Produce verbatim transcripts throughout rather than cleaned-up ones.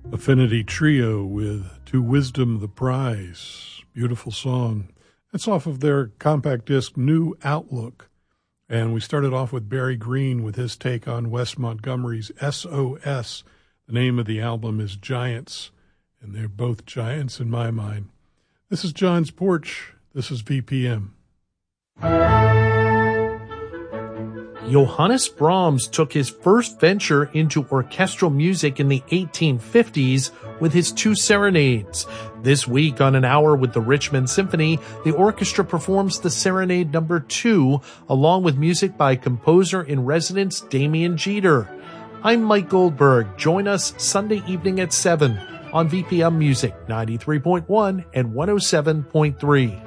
Affinity Trio with To Wisdom the Prize. Beautiful song. That's off of their compact disc New Outlook. And we started off with Barry Green with his take on Wes Montgomery's S O S. The name of the album is Giants, and they're both giants in my mind. This is John's Porch. This is V P M. Johannes Brahms took his first venture into orchestral music in the eighteen fifties with his two serenades. This week on An Hour with the Richmond Symphony, the orchestra performs the Serenade Number Two, along with music by composer-in-residence Damien Jeter. I'm Mike Goldberg. Join us Sunday evening at seven on V P M Music ninety-three point one and one oh seven point three.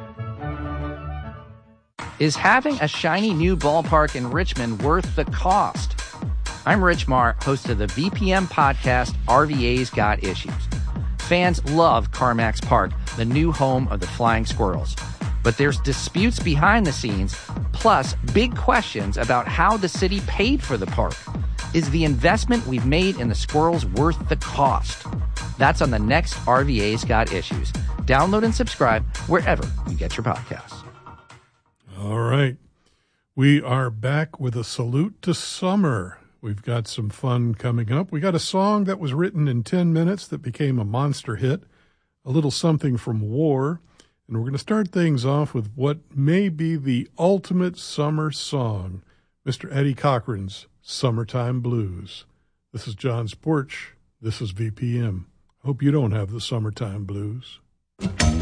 Is having a shiny new ballpark in Richmond worth the cost? I'm Rich Marr, host of the V P M podcast, R V A's Got Issues. Fans love CarMax Park, the new home of the Flying Squirrels. But there's disputes behind the scenes, plus big questions about how the city paid for the park. Is the investment we've made in the Squirrels worth the cost? That's on the next R V A's Got Issues. Download and subscribe wherever you get your podcasts. All right. We are back with a salute to summer. We've got some fun coming up. We got a song that was written in ten minutes that became a monster hit, a little something from War, and we're going to start things off with what may be the ultimate summer song, Mister Eddie Cochran's Summertime Blues. This is John's Porch. This is V P M. Hope you don't have the summertime blues.